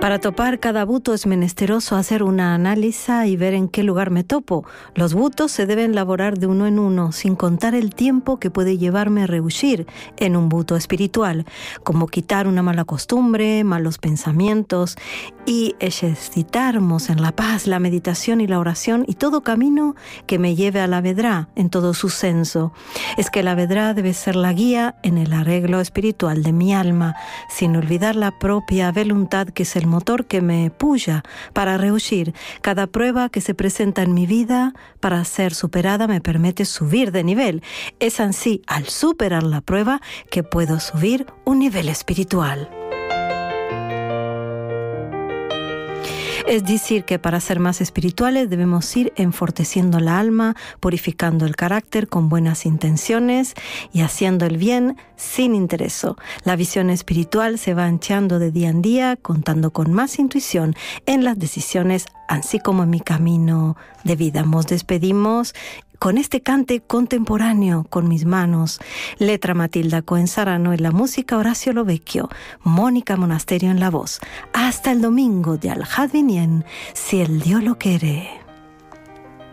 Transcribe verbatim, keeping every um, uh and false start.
Para topar cada buto es menesteroso hacer una análisis y ver en qué lugar me topo. Los butos se deben elaborar de uno en uno, sin contar el tiempo que puede llevarme a rehuir en un buto espiritual, como quitar una mala costumbre, malos pensamientos, y ejercitarnos en la paz, la meditación y la oración, y todo camino que me lleve a la vedrá en todo su senso. Es que la vedrá debe ser la guía en el arreglo espiritual de mi alma, sin olvidar la propia voluntad, que es el motor que me puya para rehuir. Cada prueba que se presenta en mi vida para ser superada me permite subir de nivel. Es así, al superar la prueba, que puedo subir un nivel espiritual. Es decir, que para ser más espirituales debemos ir enfortaleciendo la alma, purificando el carácter con buenas intenciones y haciendo el bien sin interés. La visión espiritual se va anchando de día en día, contando con más intuición en las decisiones, así como en mi camino de vida. Nos despedimos con este cante contemporáneo con mis manos. Letra Matilda Coenzarano, en la música Horacio Lovecchio, Mónica Monasterio en la voz. Hasta el domingo de Al Hadvinien, si el Dios lo quiere.